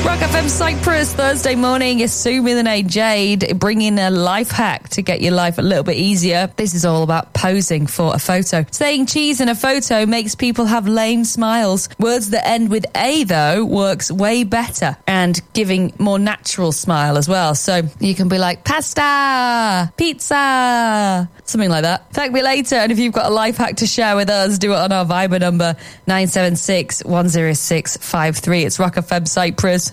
Rock FM Cyprus, Thursday morning. It's Sue with an A, Jade, bringing a life hack to get your life a little bit easier. This is all about posing for a photo. Saying cheese in a photo makes people have lame smiles. Words that end with A, though, works way better and giving more natural smile as well. So you can be like, pasta, pizza, something like that. Thank me later. And if you've got a life hack to share with us, do it on our Viber number, 976 106 53. It's Rock FM Cyprus.